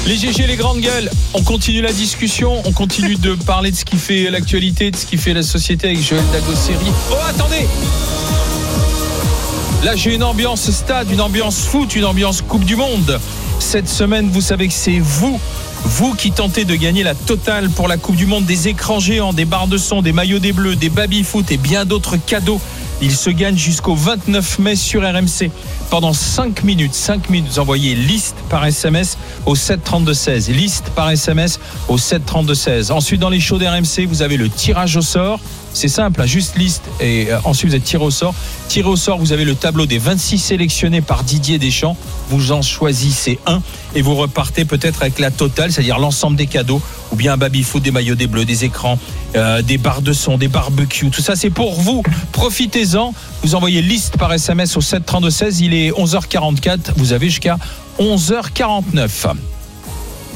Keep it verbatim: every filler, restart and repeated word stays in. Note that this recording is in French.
Les G G, les grandes gueules, on continue la discussion, on continue de parler de ce qui fait l'actualité, de ce qui fait la société avec Joël Dagosseri. Oh, attendez! Là, j'ai une ambiance stade, une ambiance foot, une ambiance Coupe du Monde. Cette semaine, vous savez que c'est vous, vous qui tentez de gagner la totale pour la Coupe du Monde, des écrans géants, des barres de son, des maillots des Bleus, des baby-foot et bien d'autres cadeaux. Il se gagne jusqu'au vingt-neuf mai sur R M C. Pendant cinq minutes, cinq minutes, vous envoyez liste par S M S au sept trente-deux seize. Liste par S M S au sept trente-deux seize. Ensuite, dans les shows d'R M C, vous avez le tirage au sort. C'est simple, hein, juste liste et euh, ensuite vous êtes tiré au sort. Tiré au sort, vous avez le tableau des vingt-six sélectionnés par Didier Deschamps. Vous en choisissez un et vous repartez peut-être avec la totale, c'est-à-dire l'ensemble des cadeaux ou bien un baby-foot, des maillots des Bleus, des écrans, euh, des barres de son, des barbecues. Tout ça, c'est pour vous. Profitez-en. Vous envoyez liste par S M S au sept trente-deux seize. Il est onze heures quarante-quatre. Vous avez jusqu'à onze heures quarante-neuf.